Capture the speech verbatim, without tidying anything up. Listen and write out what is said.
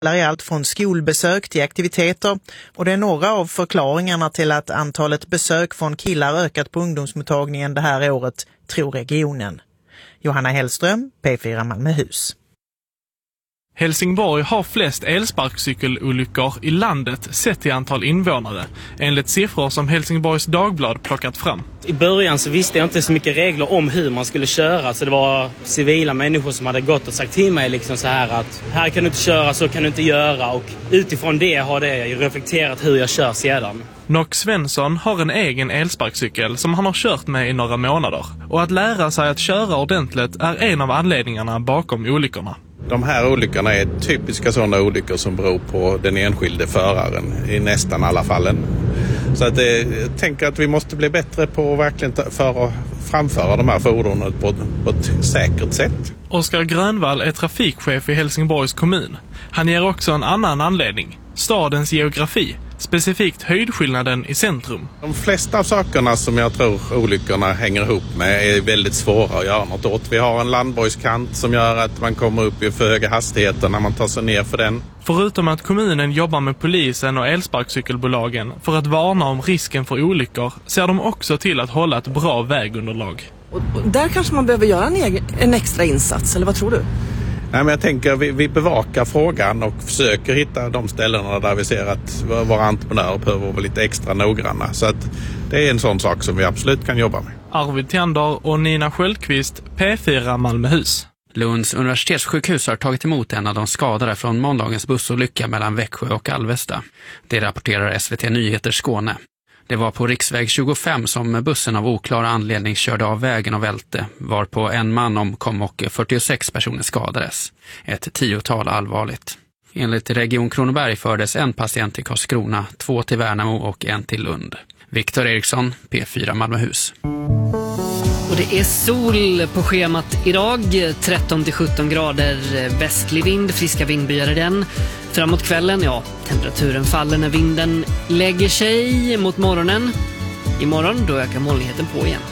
är allt från skolbesök till aktiviteter och det är några av förklaringarna till att antalet besök från killar ökat på ungdomsmottagningen det här året, tror regionen. Johanna Hellström, P fyra Malmöhus. Helsingborg har flest elsparkcykelolyckor i landet sett till antal invånare, enligt siffror som Helsingborgs Dagblad plockat fram. I början så visste jag inte så mycket regler om hur man skulle köra, så det var civila människor som hade gått och sagt till mig liksom så här att här kan du inte köra, så kan du inte göra, och utifrån det har det reflekterat hur jag kör sedan. Nock Svensson har en egen elsparkcykel som han har kört med i några månader, och att lära sig att köra ordentligt är en av anledningarna bakom olyckorna. De här olyckorna är typiska sådana olyckor som beror på den enskilde föraren i nästan alla fallen. Så att, eh, jag tänker att vi måste bli bättre på att verkligen ta, för att framföra de här fordonen på, på ett säkert sätt. Oskar Grönvall är trafikchef i Helsingborgs kommun. Han ger också en annan anledning, stadens geografi. Specifikt höjdskillnaden i centrum. De flesta av sakerna som jag tror olyckorna hänger ihop med är väldigt svåra att göra något åt. Vi har en landborgskant som gör att man kommer upp i för höga hastigheter när man tar sig ner för den. Förutom att kommunen jobbar med polisen och elsparkcykelbolagen för att varna om risken för olyckor, ser de också till att hålla ett bra vägunderlag. Och där kanske man behöver göra en, egen, en extra insats, eller vad tror du? Nej, men jag tänker vi, vi bevakar frågan och försöker hitta de ställena där vi ser att våra entreprenörer behöver vara lite extra noggranna. Så att det är en sån sak som vi absolut kan jobba med. Arvid Tiander och Nina Sköldqvist, P fyra Malmöhus. Lunds universitetssjukhus har tagit emot en av de skadade från måndagens bussolycka mellan Växjö och Alvesta. Det rapporterar S V T Nyheter Skåne. Det var på riksväg tjugofem som bussen av oklar anledning körde av vägen och välte, varpå en man omkom och fyrtiosex personer skadades. Ett tiotal allvarligt. Enligt Region Kronoberg fördes en patient till Karlskrona, två till Värnamo och en till Lund. Viktor Eriksson, P fyra Malmöhus. Och det är sol på schemat idag, tretton till sjutton grader, västlig vind, friska vindbyar i den. Framåt kvällen, ja, temperaturen faller när vinden lägger sig mot morgonen. Imorgon då ökar molnigheten på igen.